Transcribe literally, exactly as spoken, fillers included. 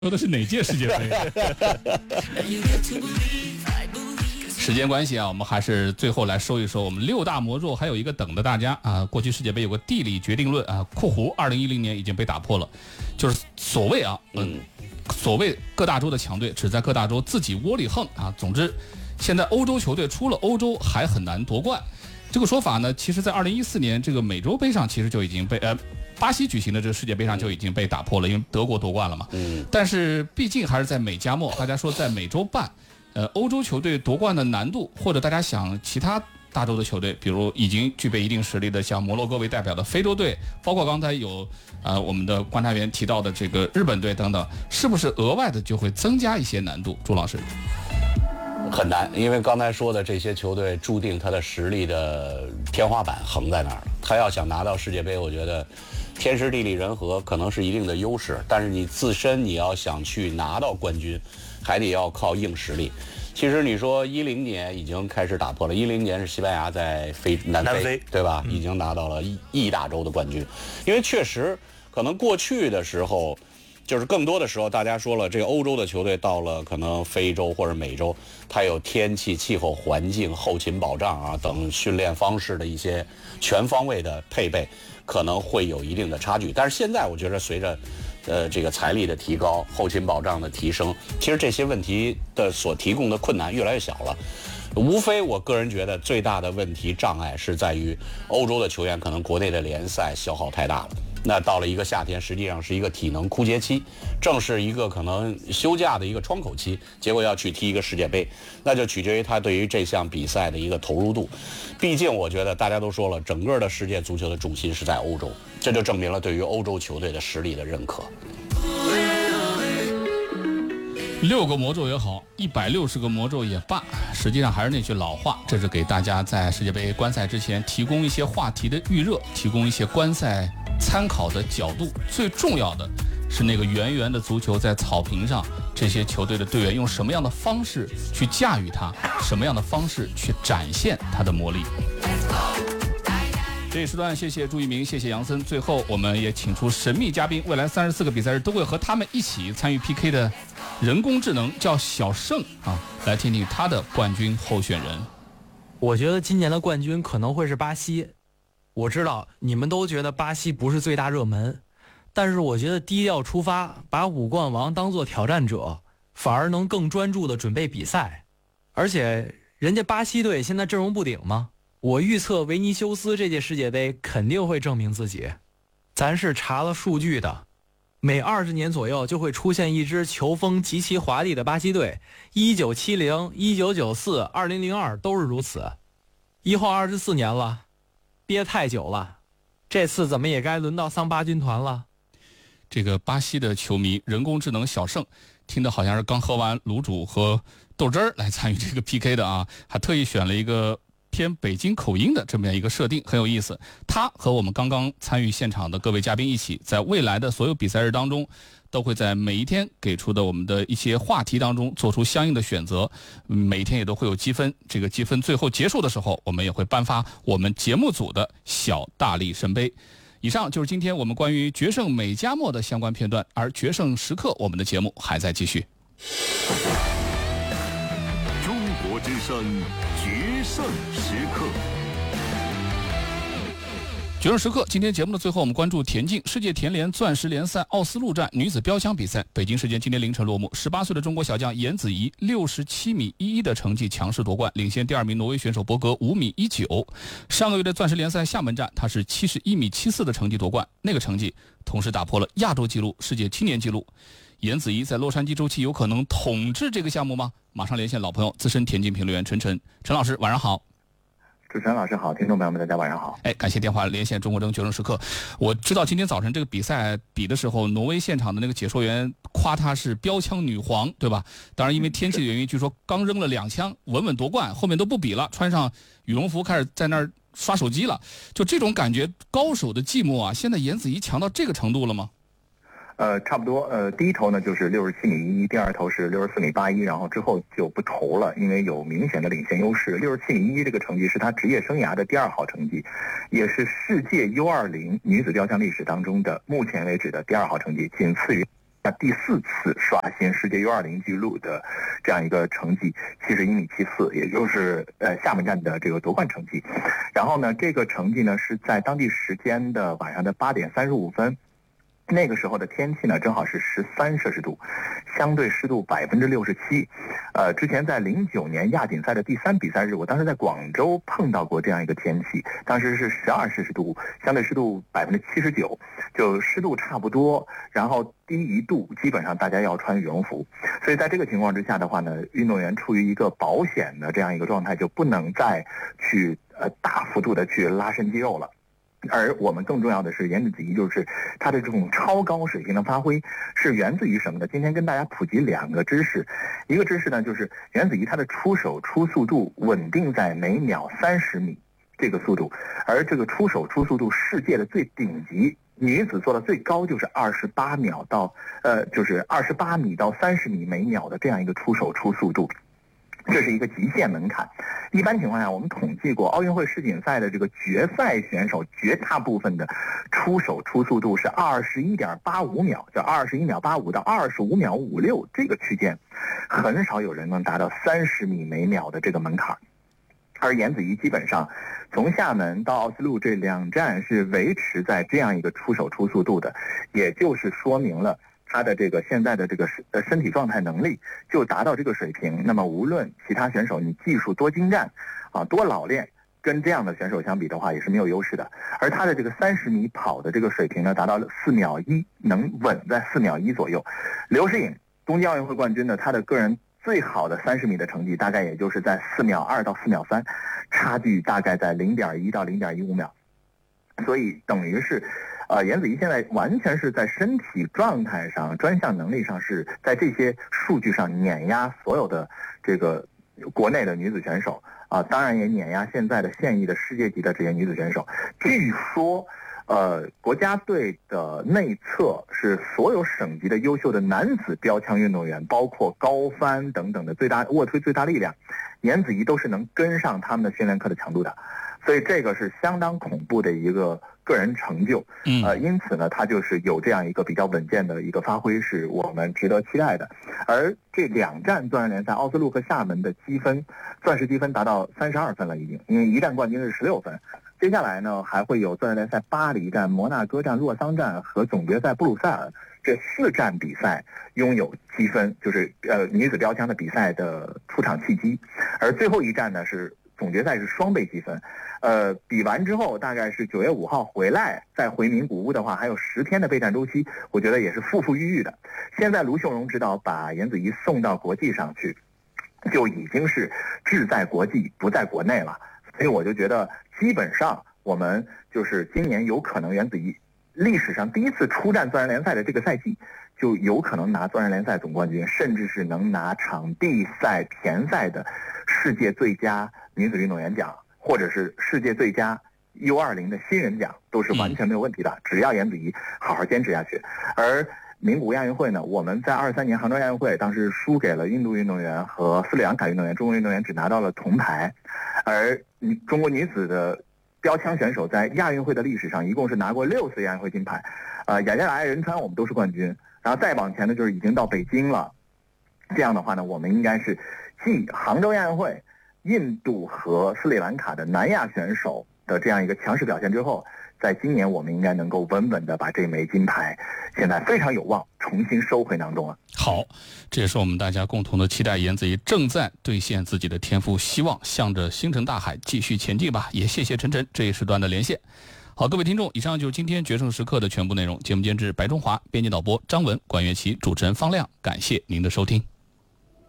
说的是哪届世界杯？时间关系啊，我们还是最后来说一说我们六大魔咒，还有一个等着大家啊。过去世界杯有个地理决定论啊，括弧二零一零年已经被打破了，就是所谓啊，嗯，所谓各大洲的强队只在各大洲自己窝里横啊。总之，现在欧洲球队出了欧洲还很难夺冠。这个说法呢，其实在二零一四年这个美洲杯上其实就已经被呃。巴西举行的这个世界杯上就已经被打破了，因为德国夺冠了嘛。嗯。但是毕竟还是在美加墨，大家说在美洲办，呃，欧洲球队夺冠的难度，或者大家想其他大洲的球队，比如已经具备一定实力的，像摩洛哥为代表的非洲队，包括刚才有呃我们的观察员提到的这个日本队等等，是不是额外的就会增加一些难度？朱老师。 很难，因为刚才说的这些球队注定他的实力的天花板横在那儿了。他要想拿到世界杯，我觉得天时地利人和可能是一定的优势，但是你自身你要想去拿到冠军，还得要靠硬实力。其实你说一零年已经开始打破了，一零年是西班牙在非南非，南非对吧？嗯、已经拿到了意大洲的冠军，因为确实可能过去的时候。就是更多的时候，大家说了，这个欧洲的球队到了可能非洲或者美洲，它有天气、气候环境、后勤保障啊等训练方式的一些全方位的配备，可能会有一定的差距。但是现在我觉得，随着呃这个财力的提高、后勤保障的提升，其实这些问题的所提供的困难越来越小了。无非我个人觉得最大的问题障碍是在于欧洲的球员可能国内的联赛消耗太大了。那到了一个夏天，实际上是一个体能枯竭期，正是一个可能休假的一个窗口期，结果要去踢一个世界杯，那就取决于他对于这项比赛的一个投入度。毕竟我觉得大家都说了，整个的世界足球的重心是在欧洲，这就证明了对于欧洲球队的实力的认可。 六个魔咒也好，一百六十个魔咒也罢，实际上还是那句老话，这是给大家在世界杯观赛之前提供一些话题的预热，提供一些观赛参考的角度。最重要的是那个圆圆的足球在草坪上，这些球队的队员用什么样的方式去驾驭它，什么样的方式去展现它的魔力。这一时段谢谢朱一鸣，谢谢杨森。最后我们也请出神秘嘉宾，未来三十四个比赛日都会和他们一起参与 P K 的人工智能，叫小盛啊，来听听他的冠军候选人。 我觉得今年的冠军可能会是巴西。我知道你们都觉得巴西不是最大热门，但是我觉得低调出发，把五冠王当作挑战者，反而能更专注地准备比赛。而且人家巴西队现在阵容不顶吗？我预测维尼修斯这届世界杯肯定会证明自己。咱是查了数据的，每二十年左右就会出现一支球风极其华丽的巴西队，一九七零、一九九四、二零零二都是如此。一晃二十四年了，憋太久了，这次怎么也该轮到桑巴军团了。 这个巴西的球迷人工智能小盛，听的好像是刚喝完卤煮和豆汁儿来参与这个 P K 的啊，还特意选了一个偏北京口音的这么样一个设定，很有意思。他和我们刚刚参与现场的各位嘉宾一起，在未来的所有比赛日当中，都会在每一天给出的我们的一些话题当中做出相应的选择，每一天也都会有积分。这个积分最后结束的时候，我们也会颁发我们节目组的小大力神杯。以上就是今天我们关于决胜美加墨的相关片段，而决胜时刻我们的节目还在继续。 中国之声决胜时刻。 决胜时刻，今天节目的最后，我们关注田径。世界田联钻石联赛奥斯陆站女子标枪比赛，北京时间今天凌晨落幕。十八岁的中国小将颜子怡六十七米一一的成绩强势夺冠，领先第二名挪威选手博格五米一九。上个月的钻石联赛厦门站，她是七十一米七四的成绩夺冠，那个成绩同时打破了亚洲纪录、世界青年纪录。颜子怡在洛杉矶周期有可能统治这个项目吗？马上连线老朋友资深田径评论员陈晨。陈老师晚上好。 主持人老师好，听众朋友们大家晚上好。 哎，感谢电话连线中国争决胜时刻。我知道今天早晨这个比赛比的时候，挪威现场的那个解说员夸她是标枪女皇，对吧？当然因为天气的原因，据说刚扔了两枪稳稳夺冠，后面都不比了，穿上羽绒服开始在那儿刷手机了。就这种感觉，高手的寂寞啊，现在颜子怡强到这个程度了吗？ 呃，差不多。呃，第一投呢就是六十七米一，第二投是六十四米八一，然后之后就不投了，因为有明显的领先优势。六十七米一这个成绩是他职业生涯的第二好成绩，也是世界 U 二十 女子标枪历史当中的目前为止的第二好成绩，仅次于第四次刷新世界 U 二零 纪录的这样一个成绩，七十一米七四，也就是呃厦门站的这个夺冠成绩。然后呢，这个成绩呢是在当地时间的晚上的八点三十五分。那个时候的天气呢，正好是十三摄氏度，相对湿度百分之六十七。呃，之前在零九年亚锦赛的第三比赛日，我当时在广州碰到过这样一个天气，当时是十二摄氏度，相对湿度百分之七十九，就湿度差不多，然后低一度，基本上大家要穿羽绒服。所以在这个情况之下的话呢，运动员处于一个保险的这样一个状态，就不能再去呃大幅度的去拉伸肌肉了。而我们更重要的是，颜子怡就是他的这种超高水平的发挥是源自于什么呢？今天跟大家普及两个知识，一个知识呢就是颜子怡他的出手出速度稳定在每秒三十米这个速度，而这个出手出速度世界的最顶级女子做的最高就是二十八秒到呃就是二十八米到三十米每秒的这样一个出手出速度。这是一个极限门槛。一般情况下，我们统计过奥运会世锦赛的这个决赛选手，绝大部分的出手出速度是二十一点八五秒，叫二十一秒八五到二十五秒五六这个区间，很少有人能达到三十米每秒的这个门槛。而颜子怡基本上从厦门到奥斯陆这两站是维持在这样一个出手出速度的，也就是说明了他的这个现在的这个呃身体状态能力就达到这个水平。那么无论其他选手你技术多精湛啊多老练，跟这样的选手相比的话也是没有优势的。而他的这个三十米跑的这个水平呢，达到了四秒一，能稳在四秒一左右。刘诗颖东京奥运会冠军呢，他的个人最好的三十米的成绩大概也就是在四秒二到四秒三，差距大概在零点一到零点一五秒。所以等于是呃，颜子怡现在完全是在身体状态上、专项能力上是在这些数据上碾压所有的这个国内的女子选手啊，当然也碾压现在的现役的世界级的职业女子选手。据说，呃，国家队的内侧是所有省级的优秀的男子标枪运动员，包括高翻等等的最大卧推最大力量，颜子怡都是能跟上他们的训练课的强度的。所以这个是相当恐怖的一个个人成就，呃，因此呢，他就是有这样一个比较稳健的一个发挥，是我们值得期待的。而这两站钻石联赛，奥斯陆和厦门的积分，钻石积分达到三十二分了已经，因为一站冠军是十六分。接下来呢，还会有钻石联赛巴黎站、摩纳哥站、洛桑站和总决赛布鲁塞尔这四站比赛拥有积分，就是呃女子标枪的比赛的出场契机。而最后一站呢是总决赛是双倍积分。呃，比完之后大概是九月五号回来，再回名古屋的话，还有十天的备战周期，我觉得也是富富裕裕的。现在卢秀荣指导把颜子怡送到国际上去，就已经是志在国际不在国内了。所以我就觉得，基本上我们就是今年有可能颜子怡历史上第一次出战钻石联赛的这个赛季，就有可能拿钻石联赛总冠军，甚至是能拿场地赛田赛的世界最佳女子运动员奖，或者是世界最佳 U 二零的新人奖，都是完全没有问题的，只要颜子怡好好坚持下去。而名古屋亚运会呢，我们在二三年杭州亚运会当时输给了印度运动员和斯里兰卡运动员，中国运动员只拿到了铜牌。而中国女子的标枪选手在亚运会的历史上一共是拿过六次亚运会金牌，呃，雅加达、仁川我们都是冠军，然后再往前呢就是已经到北京了。这样的话呢，我们应该是继杭州亚运会、印度和斯里兰卡的南亚选手的这样一个强势表现之后，在今年我们应该能够稳稳的把这枚金牌，现在非常有望重新收回囊中了。 好，这也是我们大家共同的期待，颜子怡正在兑现自己的天赋，希望向着星辰大海继续前进吧。也谢谢晨晨这一时段的连线。好，各位听众，以上就是今天决胜时刻的全部内容。节目监制白中华，编辑导播张文、管乐琪，主持人方亮，感谢您的收听。